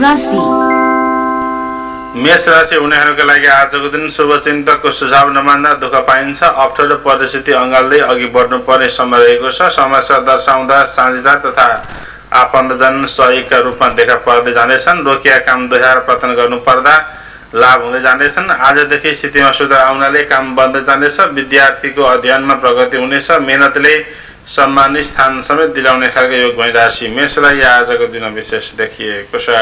राशि मेष राशि हुनेहरूका लागि आजको दिन शुभचिन्तकको सुझाव नमान्दा दुःख पाइन्छ। अप्ठ्यारो परिस्थिति अँगाल्दै अघि बढ्नुपर्ने समय रहेको छ। समस्या दर्शाउँदा साझेदार तथा आफन्तजन सहयोगका रूपमा देखा पर्दै जानेछन्। रोकिएका काम दोहोऱ्याएर प्रयत्न गर्नुपर्दा लाभ हुँदै जानेछन्। आजदेखि स्थितिमा सुधार आउनाले काम बन्दै जानेछ। विद्यार्थीको अध्ययनमा प्रगति हुनेछ। मेहनतले सम्मानित स्थान समेत दिलाउने खालको योग भइराशि मेषलाई आजको दिन विशेष देखिएको छ।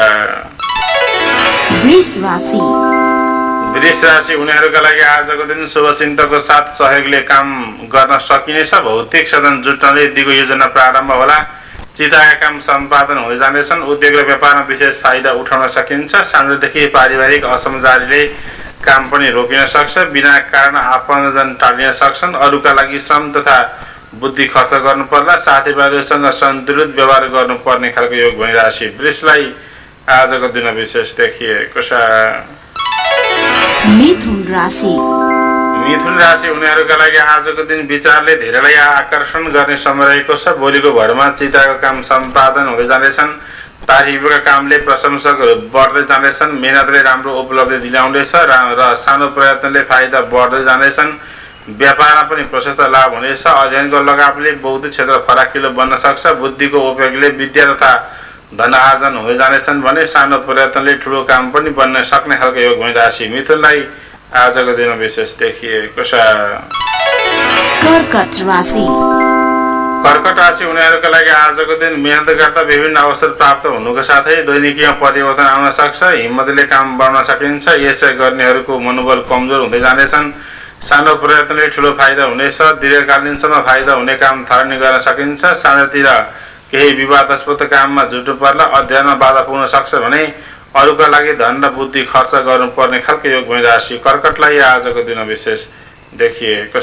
वृष राशि हुनेहरूका लागि आजको दिन शुभचिन्तकको साथ सहयोगले काम गर्न सकिनेछ। भौतिक साधन जुट्नाले दिगो योजना प्रारम्भ होला। चिताएका काम सम्पादन हुँदै जानेछन्। उद्योग र व्यापारमा विशेष फाइदा उठाउन सकिन्छ। साँझदेखि पारिवारिक असमझदारीले काम पनि रोकिन सक्छ। बिना कारण आफन्तजन टालिन सक्छन्। अरूका लागि श्रम तथा बुद्धि खर्च गर्नुपर्दा साथीभाइहरूसँग सन्तुलित व्यवहार गर्नुपर्ने खालको योग भइराशि वृषलाई आजको दिन विशेष देखिएको छ। मिथुन राशि उनीहरूका लागि आजको दिन विचारले धेरैलाई आकर्षण गर्ने समय रहेको छ। भोलिको भरमा चिताको काम सम्पादन हुँदै जानेछन्। तारिफका कामले प्रशंसकहरू बढ्दै जानेछन्। मेहनतले राम्रो उपलब्धि दिलाउँदैछ र सानो प्रयत्नले फाइदा बढ्दै जानेछन्। व्यापारमा पनि प्रशस्त लाभ हुनेछ। अध्ययनको लगावले बौद्धिक क्षेत्र फराकिलो बन्न सक्छ। बुद्धिको उपयोगले विद्या तथा धन आर्जन हुँदै जानेछन् भने सानो प्रयत्नले ठुलो काम पनि बन्न सक्ने खालको योग भइराशि मिथुनलाई आजको दिन विशेष देखिएको छ। कर्कट राशि उनीहरूका लागि आजको दिन मेहनत गर्दा विभिन्न अवसर प्राप्त हुनुको साथै दैनिकीमा परिवर्तन आउन सक्छ। हिम्मतले काम बढ्न सकिन्छ। यसै गर्नेहरूको मनोबल कमजोर हुँदै जानेछन्। सानो प्रयत्नले ठुलो फाइदा हुनेछ। दीर्घकालीनसम्म फाइदा हुने काम थालनी गर्न सकिन्छ। साँझतिर केही विवादास्पद काममा जुट्नु पर्ला। अध्ययनमा बाधा पुग्न सक्छ भने अरूका लागि धन र बुद्धि खर्च गर्नुपर्ने खालको योग भइराशि कर्कटलाई आजको दिन विशेष देखिएको छ।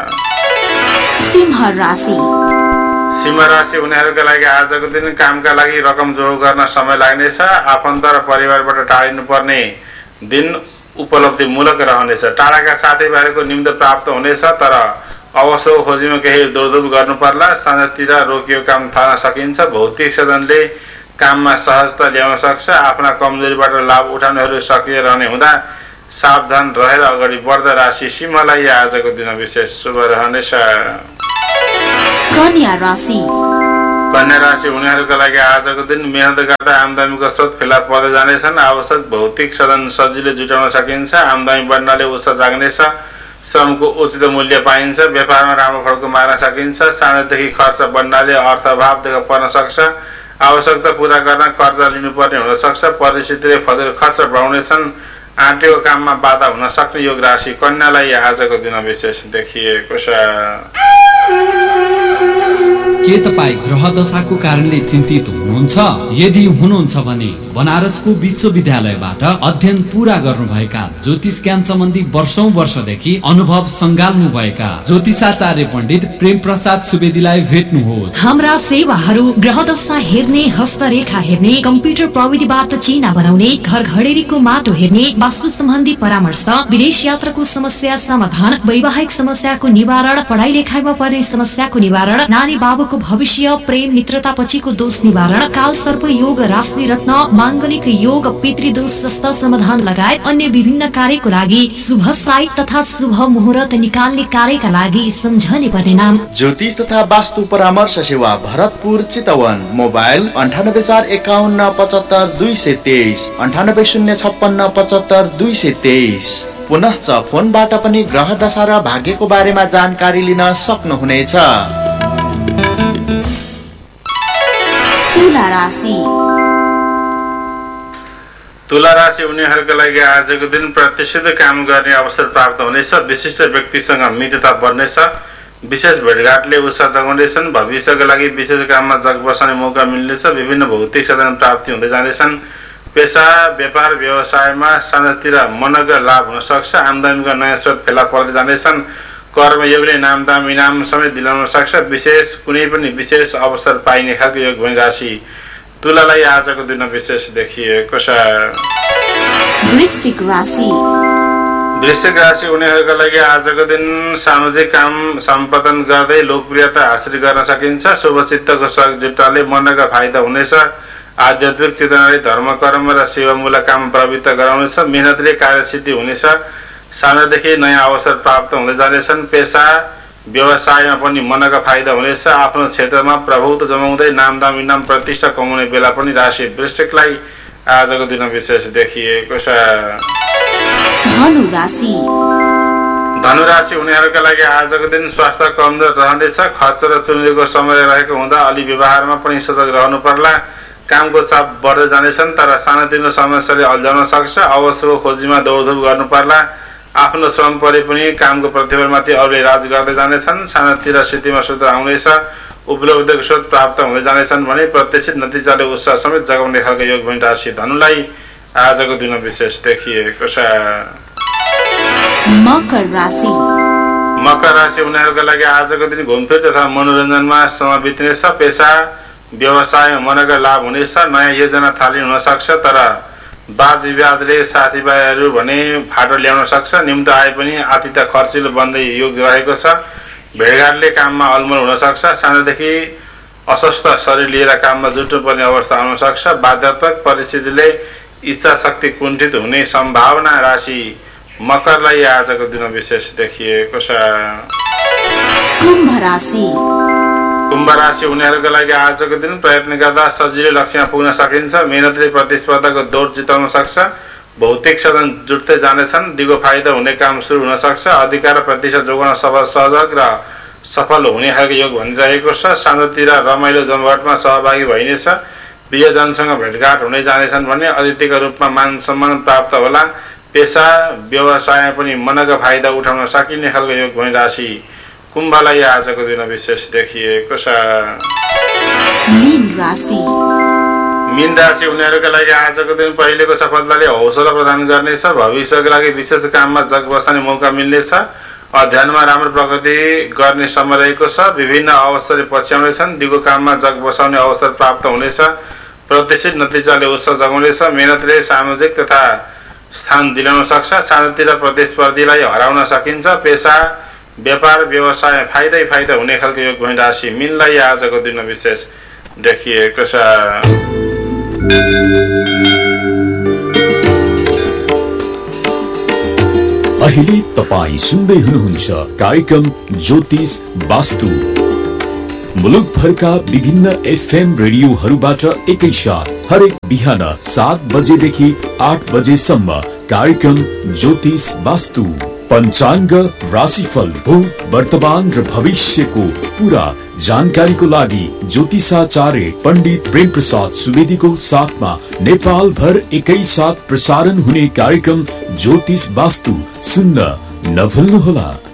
सिंह राशि उनीहरूका लागि आजको दिन कामका लागि रकम जोड गर्न समय लाग्नेछ। आफन्त र परिवारबाट टाढिनु पर्ने दिन उपलब्धिमूलक रहनेछ। टाढाका साथीभाइहरूको निम्ति प्राप्त हुनेछ तर अवसर खोजीमा केही दौडधुप गर्नु पर्ला। साँझतिर रोकिएको काम थाल्न सकिन्छ। भौतिक साधनले काममा सहजता ल्याउन सक्छ। आफ्ना कमजोरीबाट लाभ उठाउनेहरू सक्रिय रहने हुँदा सावधान रहेर अगाडि बढ्दा राशि सिंहलाई आजको दिन विशेष शुभ रहनेछ। कन्या राशि उनीहरूका लागि आजको दिन मेहनत गर्दा आमदामीको स्रोत फेला पर्दै जानेछन्। आवश्यक भौतिक साधन सजिलै जुटाउन सकिन्छ। आमदामी बढ्नाले उत्साह जाग्नेछ। श्रमको उचित मूल्य पाइन्छ। व्यापारमा राम्रो फड्को मार्न सकिन्छ। सानोदेखि खर्च बढ्नाले अर्थअभाव देखा पर्न सक्छ। आवश्यकता पूरा गर्न कर्जा लिनुपर्ने हुन सक्छ। परिस्थितिले फजल खर्च बढाउनेछन्। आँटेको काममा बाधा हुन सक्ने योग राशि कन्यालाई आजको दिन विशेष देखिएको छ। के तपाईँ ग्रह दशाको कारणले चिन्तित हुनुहुन्छ? यदि हुनुहुन्छ भने बनारसको विश्वविद्यालयबाट अध्ययन पूरा गर्नुभएका ज्योतिष ज्ञान सम्बन्धी वर्षौं वर्षदेखि अनुभव संगाल्नु भएका ज्योतिषाचार्य पण्डित प्रेम प्रसाद सुवेदीलाई भेट्नुहोस्। हाम्रा सेवाहरू ग्रह दशा हेर्ने, हस्तरेखा हेर्ने, कम्प्युटर प्रविधिबाट चिना बनाउने, घर घडेरीको माटो हेर्ने, वास्तु सम्बन्धी परामर्श, विदेश यात्राको समस्या समाधान, वैवाहिक समस्याको निवारण, पढाइ लेखाइमा पर्ने समस्याको निवारण, नानी बाबुको भविष्य, प्रेम मित्रता पछिको दोष निवारण, काल सर्प योग, राशि रत्न, मांगलिक योग, पितृदोष जस्ता समाधान लगायत अन्य विभिन्न कार्यको लागि शुभ साइत तथा शुभ मुहुर्त निकाल्ने कार्यका लागि सम्झने पर्ने नाम ज्योतिष तथा वास्तु परामर्श सेवा भरतपुर चितवन। मोबाइल 9845575223 9806575223। पुनश्च फोनबाट पनि ग्रह दशा र भाग्यको बारेमा जानकारी लिन सक्नुहुनेछ। तुला राशि उनीहरूका लागि आजको दिन प्रतिष्ठित काम गर्ने अवसर प्राप्त हुनेछ। विशिष्ट व्यक्तिसँग मित्रता बढ्नेछ। विशेष भेटघाटले उत्साह जगाउनेछन्। भविष्यका लागि विशेष काममा जग बसाउने मौका मिल्नेछ। विभिन्न भौतिक साधन प्राप्ति हुँदै जानेछन्। पेसा व्यापार व्यवसायमा सानोतिर मनोज्ञ लाभ हुन सक्छ। आमदामीका नयाँ स्रोत फेला पर्दै जानेछन्। कर्मयोगले नामदाम इनाम समेत दिलाउन सक्छ। कुनै पनि विशेष अवसर पाइने खालको योग भई राशि तुलालाई आजको दिन विशेष देखिएको छ। वृश्चिक राशि उनीहरूका लागि आजको दिन सामाजिक काम सम्पादन गर्दै लोकप्रियता हासिल गर्न सकिन्छ। शुभचित्तको सहयोग जुटाले मनका फाइदा हुनेछ। आध्यात्मिक चेतनाले धर्म कर्म र सेवामूलक काम प्रवृत्त गराउनेछ। मेहनतले कार्यसिद्धि हुनेछ। सानोदेखि नयाँ अवसर प्राप्त हुँदै जानेछन्। पेसा व्यवसायमा पनि मनका फाइदा हुनेछ। आफ्नो क्षेत्रमा प्रभुत्व जमाउँदै नामदाम इनाम प्रतिष्ठा कमाउने बेला पनि राशि वृश्चिकलाई आजको दिन विशेष देखिएको छ। धनुराशि हुनेहरूका लागि आजको दिन स्वास्थ्य कमजोर रहनेछ। खर्च र चुनौतीको समय रहेको हुँदा अलि व्यवहारमा पनि सजग रहनु पर्ला। कामको चाप बढ्दै जानेछन् तर सानोतिनो समस्याले अल्झाउन सक्छ। अवसरको खोजीमा दौडधुप गर्नु पर्ला। आफ्नो श्रम परे पनि कामको प्रतिफलमाथि अरूले राज गर्दै जानेछन्। सानोतिर स्थितिमा सुधार आउनेछ। उपलब्धिको स्रोत प्राप्त हुँदै जानेछन् भने प्रत्याशित नतिजाले उत्साह समेत जगाउने खालको योग पनि राशि धनुलाई आजको दिन विशेष देखिएको छ। मकर राशि हुनेहरूका लागि आजको दिन घुमफिर तथा मनोरञ्जनमा समय बित्नेछ। पेसा व्यवसायमा मनका लाभ हुनेछ। नयाँ योजना थालिनु हुन सक्छ तर वाद विवादले साथीभाइहरू भने फाटो ल्याउन सक्छ। निम्तो आए पनि आतिथ्य खर्चिलो बन्दै योग रहेको छ। भेटघाटले काममा अलमल हुन सक्छ। सानोदेखि अस्वस्थ शरीर लिएर काममा जुट्नुपर्ने अवस्था आउन सक्छ। बाध्यात्मक परिस्थितिले इच्छा शक्ति कुण्ठित हुने सम्भावना राशि मकरलाई आजको दिन विशेष देखिएको छ। कुम्भ राशि हुनेहरूका लागि आजको दिन प्रयत्न गर्दा सजिलै लक्ष्यमा पुग्न सकिन्छ। मेहनतले प्रतिस्पर्धाको दौड जिताउन सक्छ। भौतिक साधन जुट्दै जानेछन्। दिगो फाइदा हुने काम सुरु हुन सक्छ। अधिकार र प्रतिष्ठा जोगाउन सहज र सफल हुने खालको योग भनिरहेको छ। सानोतिर रमाइलो जमघटमा सहभागी भइनेछ। प्रियजनसँग भेटघाट हुने जानेछन् भने अतिथिको रूपमा मान सम्मान प्राप्त होला। पेसा व्यवसायमा पनि मनका फाइदा उठाउन सकिने खालको योग भनी राशि कुम्भलाई आजको दिन विशेष देखिएको छ। मीन राशि हुनेहरूका लागि आजको दिन पहिलेको सफलताले हौसला प्रदान गर्नेछ। भविष्यको लागि विशेष काममा जग बसाउने मौका मिल्नेछ। अध्ययनमा राम्रो प्रगति गर्ने समय रहेको छ। विभिन्न अवसरले पछ्याउनेछन्। दिगो काममा जग बसाउने अवसर प्राप्त हुनेछ। प्रत्याशित नतिजाले उत्साह जगाउनेछ। मेहनतले सामाजिक तथा स्थान दिलाउन सक्छ। सानोतिर प्रतिस्पर्धीलाई हराउन सकिन्छ। पेसा व्यापार व्यवसाय फाइदा हुने खालको योग भनी राशि मीनलाई आजको दिन विशेष देखिएको छ। अहिले तपाई सुन्दै हुनुहुन्छ कार्यक्रम ज्योतिष वास्तु। मुलुकभरका विभिन्न एफएम रेडियोहरूबाट एकैसाथ हरेक बिहान 7 बजेदेखि 8 बजेसम्म कार्यक्रम ज्योतिष वास्तु। पञ्चाङ्ग, राशिफल, भूत, वर्तमान र भविष्यको पूरा जानकारीको लागि ज्योतिषाचार्य पण्डित प्रेम प्रसाद सुवेदीको साथमा नेपाल भर एकैसाथ प्रसारण हुने कार्यक्रम ज्योतिष वास्तु सुन्न नभुल्नुहोला।